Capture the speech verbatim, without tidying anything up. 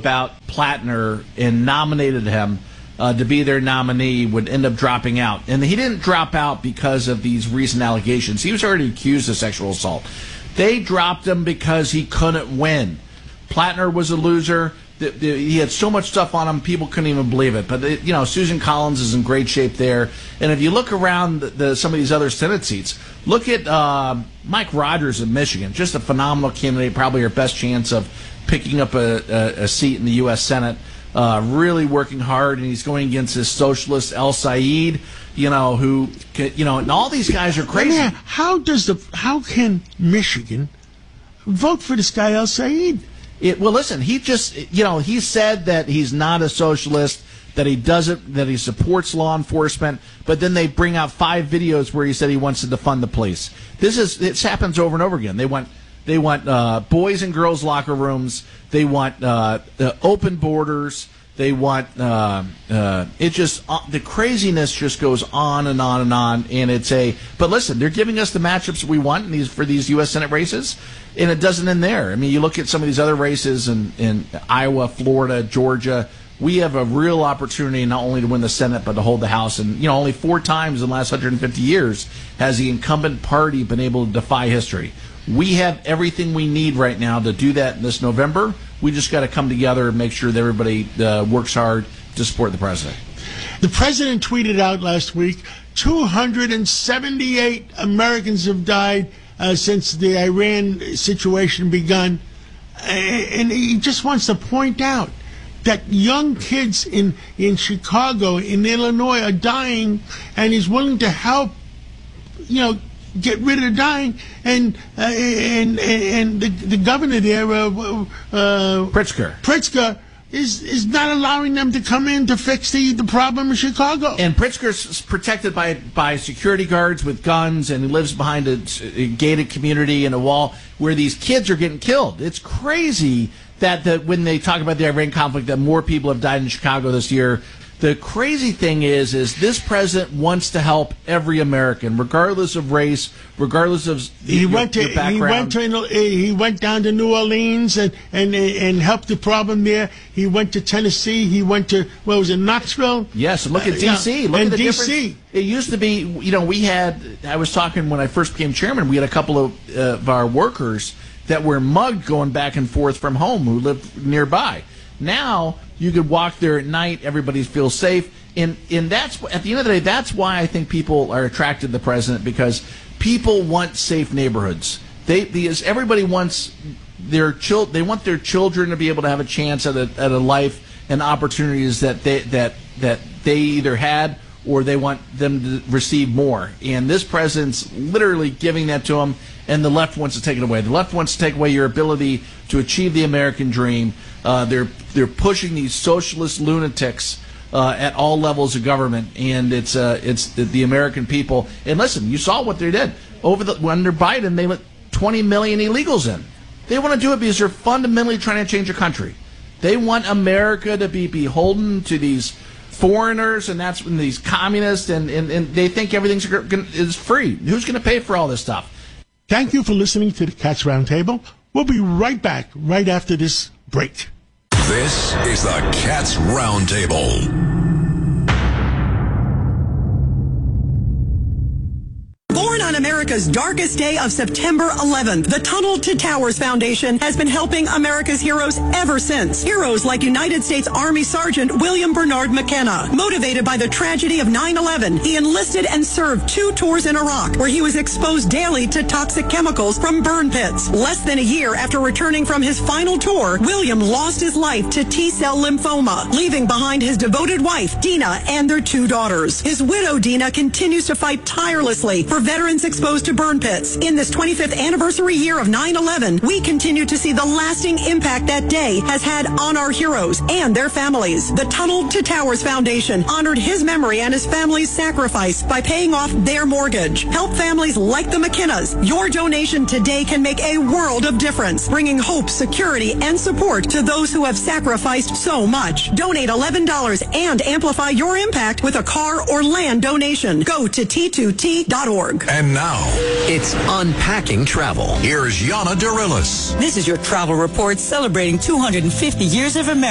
about Plattner and nominated him uh, to be their nominee would end up dropping out. And he didn't drop out because of these recent allegations. He was already accused of sexual assault. They dropped him because he couldn't win. Plattner was a loser. He had so much stuff on him, people couldn't even believe it. But, you know, Susan Collins is in great shape there. And if you look around the, the, some of these other Senate seats, look at uh, Mike Rogers in Michigan. Just a phenomenal candidate, probably your best chance of picking up a, a, a seat in the U S Senate. Uh, really working hard, and he's going against this socialist El Said, you know, who, you know, and all these guys are crazy. Yeah, how does the, how can Michigan vote for this guy El Said? It, well, listen, he just, you know, he said that he's not a socialist, that he doesn't, that he supports law enforcement, but then they bring out five videos where he said he wants to defund the police. This is, this happens over and over again. They want, they want uh, boys and girls locker rooms. They want uh, the open borders. They want, uh, uh, it just, uh, the craziness just goes on and on and on, and it's a, but listen, they're giving us the matchups we want in these, for these U S Senate races, and it doesn't end there. I mean, you look at some of these other races in, in Iowa, Florida, Georgia, we have a real opportunity not only to win the Senate, but to hold the House, and, you know, only four times in the last one hundred fifty years has the incumbent party been able to defy history. We have everything we need right now to do that this November. We just got to come together and make sure that everybody uh, works hard to support the president. The president tweeted out last week, two hundred seventy-eight Americans have died uh, since the Iran situation begun. And he just wants to point out that young kids in, in Chicago, in Illinois, are dying, and he's willing to help, you know, get rid of the dying, and uh, and and the, the governor there, uh, uh, Pritzker, Pritzker is is not allowing them to come in to fix the, the problem in Chicago. And Pritzker's protected by by security guards with guns, and he lives behind a, a gated community and a wall where these kids are getting killed. It's crazy that that when they talk about the Iran conflict, that more people have died in Chicago this year. The crazy thing is, is this president wants to help every American, regardless of race, regardless of he your, went to your background. he went to he went down to New Orleans and and and helped the problem there. He went to Tennessee. He went to what was it, Knoxville? Yes, and look at D C. Uh, yeah. Look and at the D C. difference. It used to be, you know, we had. I was talking when I first became chairman. We had a couple of, uh, of our workers that were mugged going back and forth from home who lived nearby. Now you could walk there at night. Everybody feels safe. And, and that's, at the end of the day, that's why I think people are attracted to the president, because people want safe neighborhoods. They, because everybody wants their chil- they want their children to be able to have a chance at a, at a life and opportunities that they, that, that they either had or they want them to receive more. And this president's literally giving that to them, and the left wants to take it away. The left wants to take away your ability to achieve the American dream. Uh, they're, they're pushing these socialist lunatics Uh, at all levels of government, and it's uh, it's the, the American people. And listen, you saw what they did over the under Biden. They let twenty million illegals in. They want to do it because they're fundamentally trying to change the country. They want America to be beholden to these foreigners, and that's when these communists, and, and, and they think everything's gonna, is free. Who's going to pay for all this stuff? Thank you for listening to the Cats Roundtable. We'll be right back right after this break. This is the Cats Roundtable. Born on America's darkest day of September eleventh, the Tunnel to Towers Foundation has been helping America's heroes ever since. Heroes like United States Army Sergeant William Bernard McKenna. Motivated by the tragedy of nine eleven, he enlisted and served two tours in Iraq, where he was exposed daily to toxic chemicals from burn pits. Less than a year after returning from his final tour, William lost his life to T-cell lymphoma, leaving behind his devoted wife, Dina, and their two daughters. His widow, Dina, continues to fight tirelessly for veterans exposed to burn pits. In this twenty-fifth anniversary year of nine eleven, we continue to see the lasting impact that day has had on our heroes and their families. The Tunnel to Towers Foundation honored his memory and his family's sacrifice by paying off their mortgage. Help families like the McKennas. Your donation today can make a world of difference, bringing hope, security, and support to those who have sacrificed so much. Donate eleven dollars and amplify your impact with a car or land donation. Go to T two T dot org. And now, it's Unpacking Travel. Here's Yana Darilis. This is your travel report celebrating two hundred fifty years of America.